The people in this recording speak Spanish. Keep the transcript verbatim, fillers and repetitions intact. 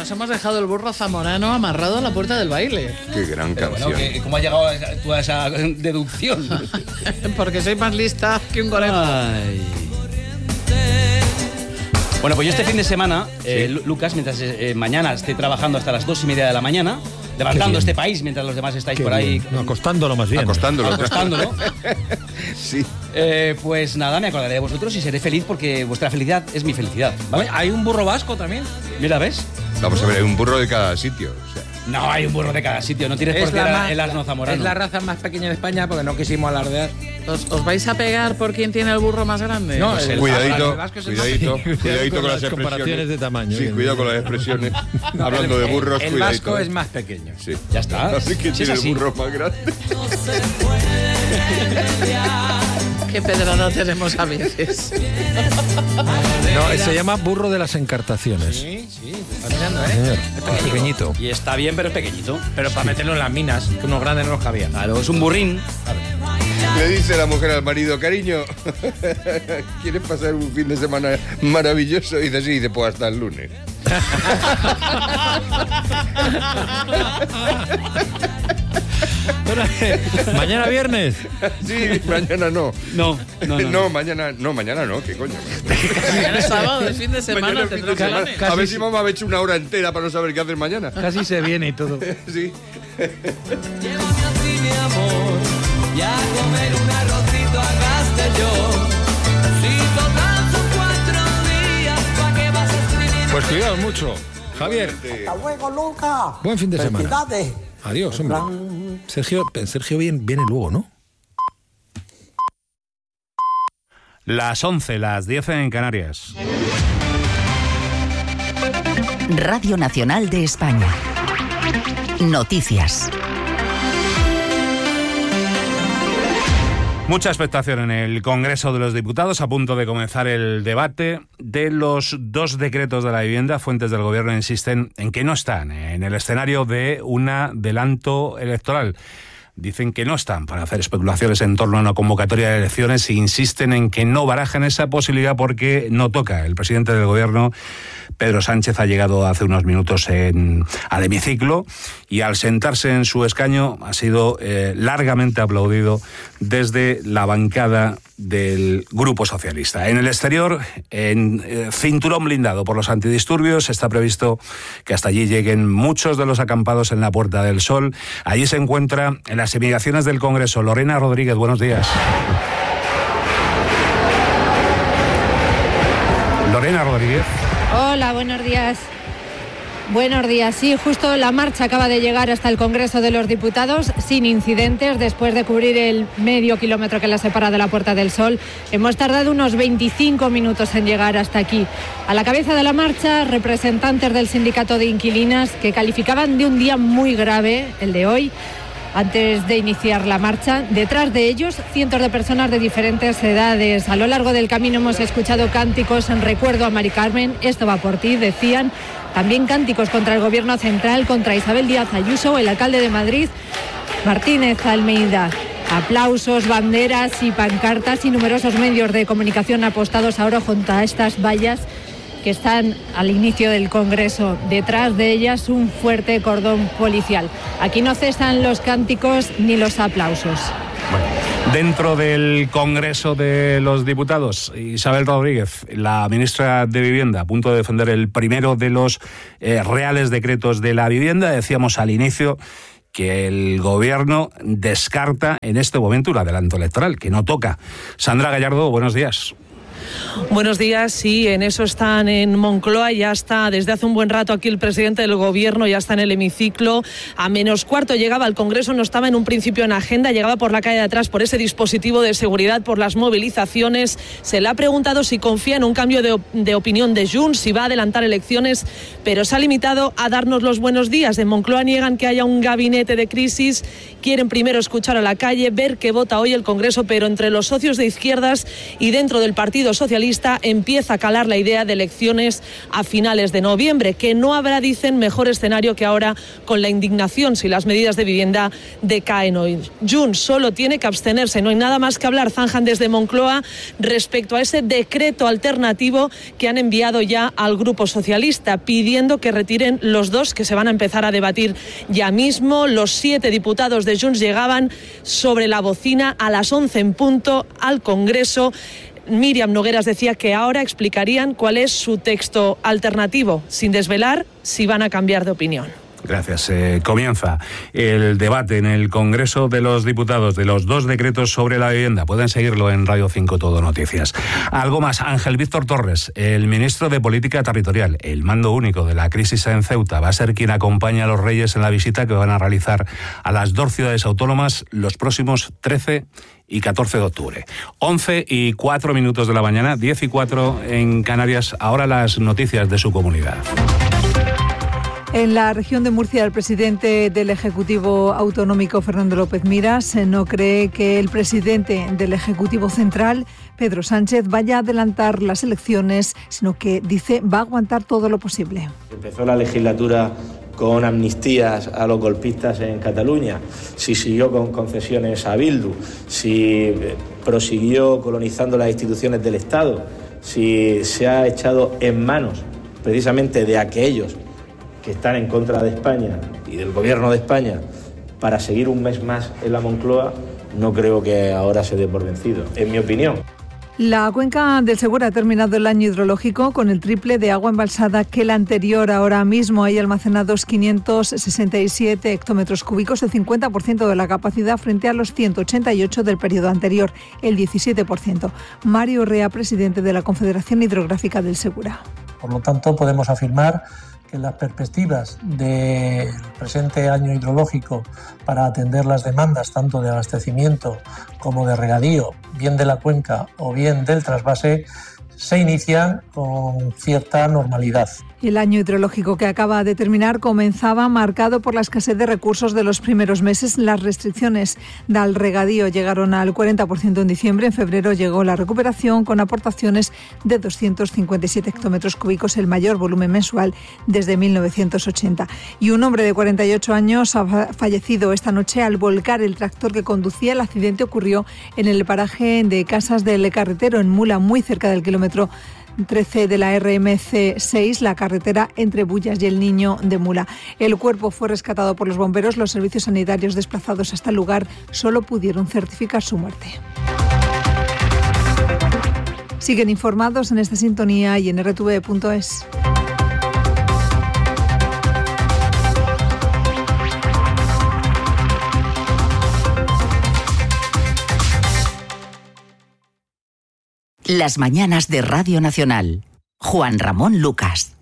nos hemos dejado el burro zamorano amarrado a la puerta del baile. Qué gran Pero canción. bueno, ¿cómo has llegado a esa, tú a esa deducción? Porque soy más lista que un conejo. Ay. Bueno, pues yo este fin de semana, eh, Sí. Lu- Lucas, mientras eh, mañana esté trabajando hasta las dos y media de la mañana, levantando este país mientras los demás estáis Qué por ahí bien. No, acostándolo más bien. Acostándolo. acostándolo, Sí. eh, pues nada, me acordaré de vosotros y seré feliz porque vuestra felicidad es mi felicidad, ¿vale? Hay un burro vasco también. Mira, ¿ves? Vamos a ver, hay un burro de cada sitio. O sea, No, hay un burro de cada sitio, no tienes por Es qué la, era más- el asno zamorano. es la raza más pequeña de España porque no quisimos alardear. ¿Os, os vais a pegar por quién tiene el burro más grande? No, Pues el- el- cuidadito, el vasco es el cuidadito, más cuidadito, Cuidado con con las las comparaciones expresiones de tamaño. Sí, cuidado con las expresiones. Hablando de burros, El cuidadito. vasco es más pequeño. Sí. Ya está. Así que Si es tiene así. el burro más grande. Qué pedrada tenemos a veces. No, se llama burro de las encartaciones. Sí, sí, está mirando, ¿eh? Señor, es pequeñito. Y está bien, pero es pequeñito. Pero para meterlo en las minas, que unos grandes no los cabía. Claro, es un burrín. Le dice la mujer al marido, cariño, ¿quieres pasar un fin de semana maravilloso? Y dice, sí, dice, pues hasta el lunes. Pero, eh, mañana viernes. Sí, mañana no. No, no, no. No, mañana no, mañana no, ¿qué coño? Mañana es sábado, es fin de semana. Mañana es fin de tendrás semana. planes. A ver si vamos a echar una hora entera para no saber qué hacer mañana. Casi se viene y todo. Sí. Pues cuidado mucho. Javier, Hasta luego, Luca. buen fin de semana. Felicidades. Adiós, hombre. Sergio, Sergio viene, viene luego, ¿no? Las once, las diez en Canarias. Radio Nacional de España. Noticias. Mucha expectación en el Congreso de los Diputados, a punto de comenzar el debate de los dos decretos de la vivienda. Fuentes del Gobierno insisten en que no están en el escenario de un adelanto electoral. Dicen que no están para hacer especulaciones en torno a una convocatoria de elecciones e insisten en que no barajen esa posibilidad porque no toca. El presidente del Gobierno, Pedro Sánchez, ha llegado hace unos minutos en, al hemiciclo y al sentarse en su escaño ha sido eh, largamente aplaudido desde la bancada del Grupo Socialista. En el exterior, en eh, cinturón blindado por los antidisturbios, está previsto que hasta allí lleguen muchos de los acampados en la Puerta del Sol. Allí se encuentra en las inmediaciones del Congreso Lorena Rodríguez. Buenos días. Lorena Rodríguez. Hola, buenos días. Buenos días. Sí, justo la marcha acaba de llegar hasta el Congreso de los Diputados sin incidentes después de cubrir el medio kilómetro que la separa de la Puerta del Sol. Hemos tardado unos veinticinco minutos en llegar hasta aquí. A la cabeza de la marcha, representantes del sindicato de inquilinas que calificaban de un día muy grave, el de hoy, antes de iniciar la marcha. Detrás de ellos, cientos de personas de diferentes edades. A lo largo del camino hemos escuchado cánticos en recuerdo a Mari Carmen. Esto va por ti, decían. También cánticos contra el Gobierno central, contra Isabel Díaz Ayuso, el alcalde de Madrid, Martínez Almeida. Aplausos, banderas y pancartas y numerosos medios de comunicación apostados ahora junto a estas vallas que están al inicio del Congreso. Detrás de ellas un fuerte cordón policial. Aquí no cesan los cánticos ni los aplausos. Dentro del Congreso de los Diputados, Isabel Rodríguez, la ministra de Vivienda, a punto de defender el primero de los eh, reales decretos de la vivienda. Decíamos al inicio que el Gobierno descarta en este momento un adelanto electoral, que no toca. Sandra Gallardo, buenos días. Buenos días, sí, en eso están en Moncloa, ya está desde hace un buen rato aquí el presidente del Gobierno, ya está en el hemiciclo, a menos cuarto llegaba al Congreso, no estaba en un principio en agenda, llegaba por la calle de atrás por ese dispositivo de seguridad, por las movilizaciones, se le ha preguntado si confía en un cambio de, de opinión de Junts, si va a adelantar elecciones, pero se ha limitado a darnos los buenos días. En Moncloa niegan que haya un gabinete de crisis, quieren primero escuchar a la calle, ver qué vota hoy el Congreso, pero entre los socios de izquierdas y dentro del Partido Socialista empieza a calar la idea de elecciones a finales de noviembre, que no habrá, dicen, mejor escenario que ahora con la indignación si las medidas de vivienda decaen hoy. Junts solo tiene que abstenerse, no hay nada más que hablar, zanjan desde Moncloa, respecto a ese decreto alternativo que han enviado ya al Grupo Socialista, pidiendo que retiren los dos que se van a empezar a debatir ya mismo. Los siete diputados de Junts llegaban sobre la bocina a las once en punto al Congreso. Míriam Nogueras decía que ahora explicarían cuál es su texto alternativo, sin desvelar si van a cambiar de opinión. Gracias. Eh, comienza el debate en el Congreso de los Diputados de los dos decretos sobre la vivienda. Pueden seguirlo en Radio cinco Todo Noticias. Algo más. Ángel Víctor Torres, el ministro de Política Territorial, el mando único de la crisis en Ceuta, va a ser quien acompaña a los Reyes en la visita que van a realizar a las dos ciudades autónomas los próximos trece y catorce de octubre. once y cuatro minutos de la mañana, diez y cuatro en Canarias. Ahora las noticias de su comunidad. En la región de Murcia, el presidente del Ejecutivo Autonómico, Fernando López Miras, no cree que el presidente del Ejecutivo Central, Pedro Sánchez, vaya a adelantar las elecciones, sino que dice va a aguantar todo lo posible. Empezó la legislatura con amnistías a los golpistas en Cataluña, si siguió con concesiones a Bildu, si prosiguió colonizando las instituciones del Estado, si se ha echado en manos precisamente de aquellos que están en contra de España y del gobierno de España para seguir un mes más en la Moncloa, no creo que ahora se dé por vencido, en mi opinión. La cuenca del Segura ha terminado el año hidrológico con el triple de agua embalsada que el anterior. Ahora mismo hay almacenados quinientos sesenta y siete hectómetros cúbicos, el cincuenta por ciento de la capacidad frente a los ciento ochenta y ocho del periodo anterior, el diecisiete por ciento. Mario Rea, presidente de la Confederación Hidrográfica del Segura. Por lo tanto, podemos afirmar que las perspectivas del presente año hidrológico para atender las demandas tanto de abastecimiento como de regadío, bien de la cuenca o bien del trasvase, se inician con cierta normalidad. El año hidrológico que acaba de terminar comenzaba marcado por la escasez de recursos de los primeros meses. Las restricciones del regadío llegaron al cuarenta por ciento en diciembre. En febrero llegó la recuperación con aportaciones de doscientos cincuenta y siete hectómetros cúbicos, el mayor volumen mensual desde mil novecientos ochenta. Y un hombre de cuarenta y ocho años ha fallecido esta noche al volcar el tractor que conducía. El accidente ocurrió en el paraje de Casas del Carretero, en Mula, muy cerca del kilómetro trece de la R M C seis, la carretera entre Bullas y El Niño de Mula. El cuerpo fue rescatado por los bomberos. Los servicios sanitarios desplazados hasta el lugar solo pudieron certificar su muerte. Siguen informados en esta sintonía y en R T V punto es. Las mañanas de Radio Nacional. Juan Ramón Lucas.